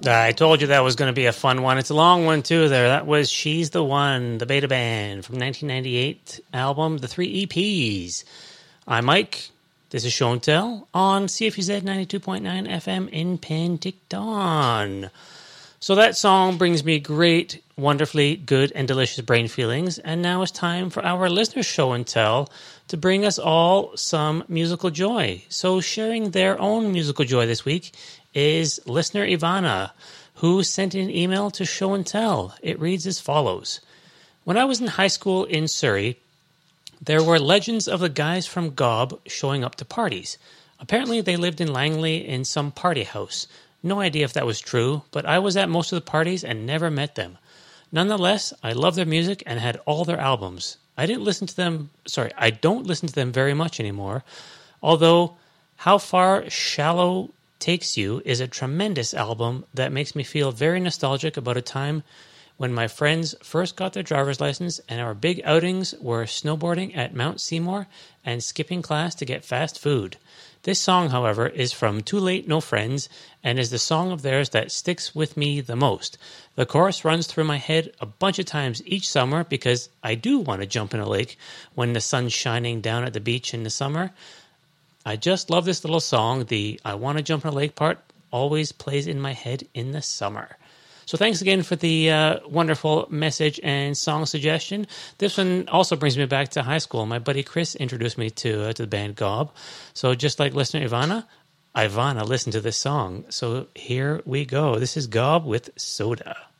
I told you that was going to be a fun one. It's a long one, too, there. That was She's the One, the Beta Band from 1998 album, The Three EPs. I'm Mike. This is Show and Tell on CFUZ 92.9 FM in Penticton. So that song brings me great, wonderfully good and delicious brain feelings. And now it's time for our listener Show and Tell to bring us all some musical joy. So sharing their own musical joy this week is listener Ivana, who sent an email to Show and Tell. It reads as follows. When I was in high school in Surrey, there were legends of the guys from Gob showing up to parties. Apparently they lived in Langley in some party house. No idea if that was true, but I was at most of the parties and never met them. Nonetheless, I love their music and had all their albums. I don't listen to them very much anymore, although How Far Shallow Takes You is a tremendous album that makes me feel very nostalgic about a time when my friends first got their driver's license and our big outings were snowboarding at Mount Seymour and skipping class to get fast food. This song, however, is from Too Late No Friends and is the song of theirs that sticks with me the most. The chorus runs through my head a bunch of times each summer because I do want to jump in a lake when the sun's shining down at the beach in the summer. I just love this little song. The I want to jump in a lake part always plays in my head in the summer. So thanks again for the wonderful message and song suggestion. This one also brings me back to high school. My buddy Chris introduced me to the band Gob. So just like listener Ivana listened to this song. So here we go. This is Gob with Soda.